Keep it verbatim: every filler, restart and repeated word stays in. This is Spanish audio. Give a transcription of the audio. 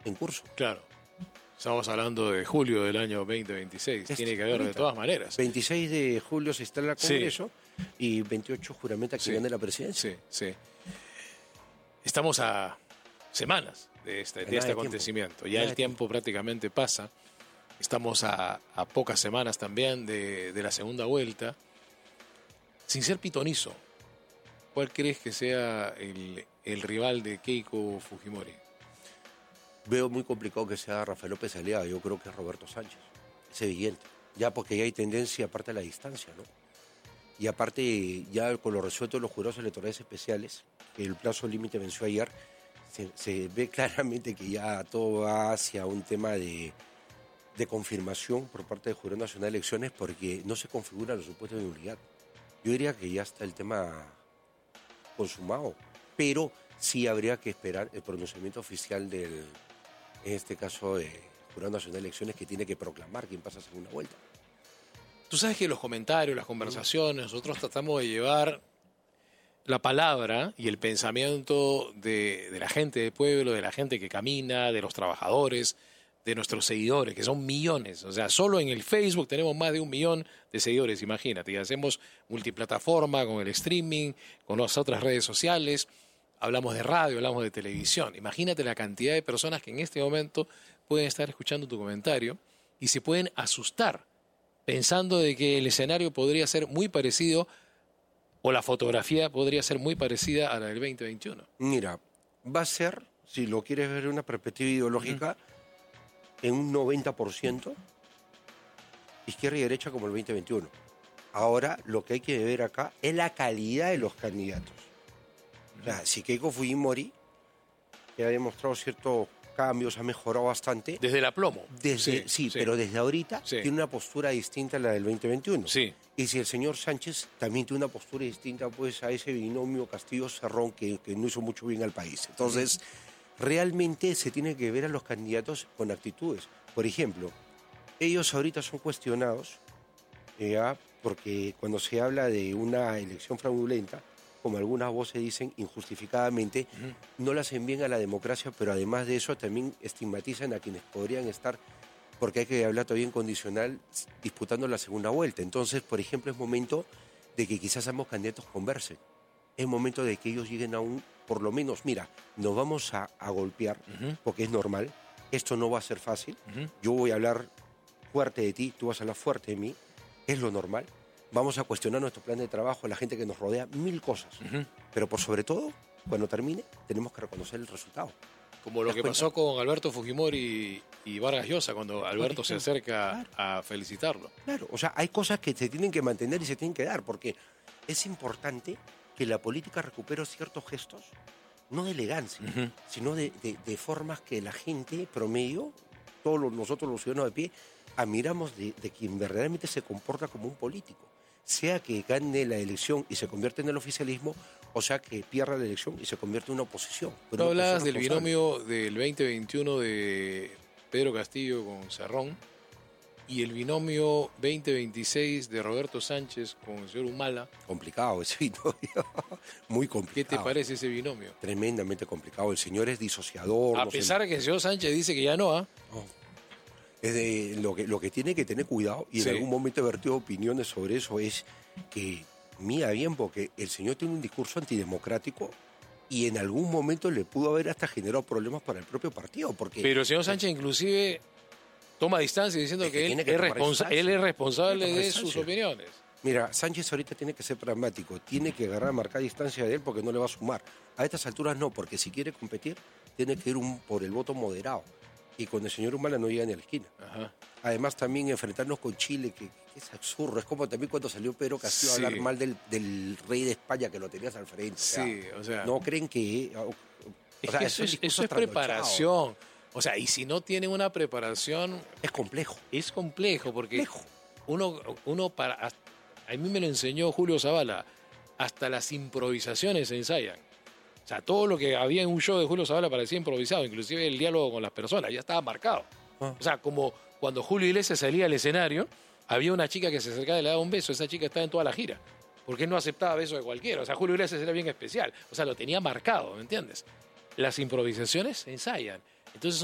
en curso. Claro. Estamos hablando de julio del año veinte veintiséis. Es Tiene que haber ahorita. de todas maneras. veintiséis de julio se instala el Sí. Congreso y veintiocho juramenta que Sí. gane la presidencia. Sí, sí. Estamos a semanas de este, de Nada este de acontecimiento. tiempo. Ya Nada el de tiempo prácticamente pasa. Estamos a, a pocas semanas también de, de la segunda vuelta. Sin ser pitonizo, ¿cuál crees que sea el, el rival de Keiko Fujimori? Veo muy complicado que sea Rafael López Aliaga, yo creo que es Roberto Sánchez. Es evidente. Ya porque ya hay tendencia, aparte de la distancia, ¿no? Y aparte, ya con lo resuelto de los jurados electorales especiales, que el plazo límite venció ayer, se, se ve claramente que ya todo va hacia un tema de, de confirmación por parte del Jurado Nacional de Elecciones, porque no se configuran los supuestos de nulidad. Yo diría que ya está el tema consumado, pero sí habría que esperar el pronunciamiento oficial del, en este caso, del Jurado Nacional de Elecciones, que tiene que proclamar quién pasa a segunda vuelta. Tú sabes que los comentarios, las conversaciones, nosotros tratamos de llevar la palabra y el pensamiento de, de la gente del pueblo, de la gente que camina, de los trabajadores, de nuestros seguidores, que son millones. O sea, solo en el Facebook tenemos más de un millón de seguidores, imagínate. Y hacemos multiplataforma con el streaming, con las otras redes sociales. Hablamos de radio, hablamos de televisión. Imagínate la cantidad de personas que en este momento pueden estar escuchando tu comentario y se pueden asustar pensando de que el escenario podría ser muy parecido o la fotografía podría ser muy parecida a la del veinte veintiuno. Mira, va a ser, si lo quieres ver en una perspectiva ideológica, uh-huh. en un noventa por ciento izquierda y derecha como el veinte veintiuno. Ahora, lo que hay que ver acá es la calidad de los candidatos. Uh-huh. O sea, si Keiko Fujimori, que ha demostrado ciertos cambios, ha mejorado bastante. Desde el aplomo. Desde, sí, sí, sí, pero desde ahorita sí. tiene una postura distinta a la del veinte veintiuno. Sí. Y si el señor Sánchez también tiene una postura distinta pues a ese binomio Castillo-Cerrón que, que no hizo mucho bien al país. Entonces, realmente se tiene que ver a los candidatos con actitudes. Por ejemplo, ellos ahorita son cuestionados, ¿ya? Porque cuando se habla de una elección fraudulenta, como algunas voces dicen, injustificadamente, uh-huh. no le hacen bien a la democracia, pero además de eso también estigmatizan a quienes podrían estar, porque hay que hablar todavía en condicional, disputando la segunda vuelta. Entonces, por ejemplo, es momento de que quizás ambos candidatos conversen. Es momento de que ellos lleguen a un, por lo menos, mira, nos vamos a, a golpear, uh-huh. porque es normal, esto no va a ser fácil, uh-huh. yo voy a hablar fuerte de ti, tú vas a hablar fuerte de mí, es lo normal. Vamos a cuestionar nuestro plan de trabajo, la gente que nos rodea, mil cosas. Uh-huh. Pero por sobre todo, cuando termine, tenemos que reconocer el resultado. Como lo que cuenta? pasó con Alberto Fujimori y Vargas Llosa, cuando Alberto se acerca claro. a felicitarlo. Claro, o sea, hay cosas que se tienen que mantener y se tienen que dar, porque es importante que la política recupere ciertos gestos, no de elegancia, uh-huh. sino de, de, de formas que la gente promedio, todos los, nosotros los ciudadanos de pie, admiramos de, de quien verdaderamente se comporta como un político. Sea que gane la elección y se convierte en el oficialismo, o sea que pierda la elección y se convierte en una oposición. Tú hablabas del binomio del veinte veintiuno de Pedro Castillo con Cerrón y el binomio veinte veintiséis de Roberto Sánchez con el señor Humala. Complicado ese binomio, muy complicado. ¿Qué te parece ese binomio? Tremendamente complicado. El señor es disociador. A no pesar de sé... que el señor Sánchez dice que ya no, ¿ah? ¿eh? Oh. Es de, lo, que, lo que tiene que tener cuidado, y sí. en algún momento he vertido opiniones sobre eso, es que, mira bien, porque el señor tiene un discurso antidemocrático y en algún momento le pudo haber hasta generado problemas para el propio partido. Porque, Pero el señor Sánchez inclusive toma distancia diciendo es que, que, él, que es responsa- él es responsable de sus opiniones. Mira, Sánchez ahorita tiene que ser pragmático, tiene que agarrar, marcar distancia de él porque no le va a sumar. A estas alturas no, porque si quiere competir, tiene que ir un, por el voto moderado. Y con el señor Humala no llega ni a la esquina. Ajá. Además, también enfrentarnos con Chile, que, que es absurdo. Es como también cuando salió Pedro Castillo sí. a hablar mal del, del rey de España, que lo tenías al frente. Sí, o sea... No creen que... O, es o sea, que eso, es, eso es preparación. O sea, y si no tienen una preparación... Es complejo. Es complejo, porque complejo. uno, uno para... A mí me lo enseñó Julio Zavala. Hasta las improvisaciones se ensayan. O sea, todo lo que había en un show de Julio Zavala parecía improvisado, inclusive el diálogo con las personas, ya estaba marcado. Ah. O sea, como cuando Julio Iglesias salía al escenario, había una chica que se acercaba y le daba un beso, esa chica estaba en toda la gira, porque él no aceptaba besos de cualquiera. O sea, Julio Iglesias era bien especial, o sea, lo tenía marcado, ¿me entiendes? Las improvisaciones se ensayan. Entonces